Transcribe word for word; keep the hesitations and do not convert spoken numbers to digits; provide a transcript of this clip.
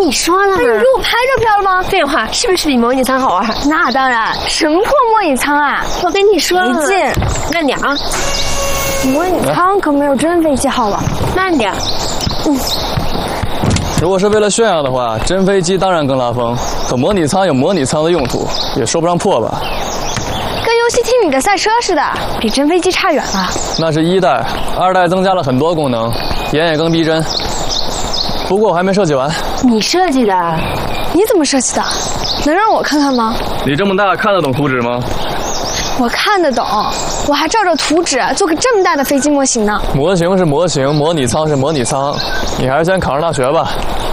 你说了吗？ 你给我拍照片了吗？ 废话，是不是比模拟舱好玩？ 那当然，什么破模拟舱啊！ 我跟你说了， 没劲。 慢点啊！ 模拟舱可没有真飞机好玩。 慢点。 嗯。 如果是为了炫耀的话，真飞机当然更拉风。可模拟舱有模拟舱的用途，也说不上破吧。 跟游戏厅里的赛车似的，比真飞机差远了。 那是一代，二代增加了很多功能，眼也更逼真。不过我还没设计完。 你设计的？ 你怎么设计的？能让我看看吗？ 你这么大看得懂图纸吗？ 我看得懂，我还照着图纸做个这么大的飞机模型呢。 模型是模型，模拟舱是模拟舱，你还是先考上大学吧。